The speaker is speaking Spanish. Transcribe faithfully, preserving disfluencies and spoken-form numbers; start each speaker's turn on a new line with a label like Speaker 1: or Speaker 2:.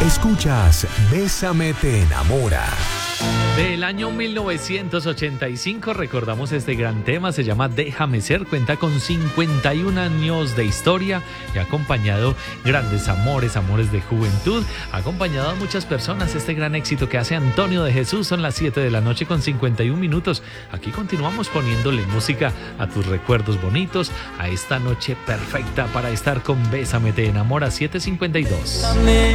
Speaker 1: Escuchas Bésame te enamora.
Speaker 2: Del año mil novecientos ochenta y cinco recordamos este gran tema, se llama Déjame ser, cuenta con cincuenta y un años de historia y ha acompañado grandes amores, amores de juventud, ha acompañado a muchas personas este gran éxito que hace Antonio de Jesús. Son las siete de la noche con cincuenta y un minutos. Aquí continuamos poniéndole música a tus recuerdos bonitos, a esta noche perfecta para estar con Bésame te enamora. Siete cincuenta y dos.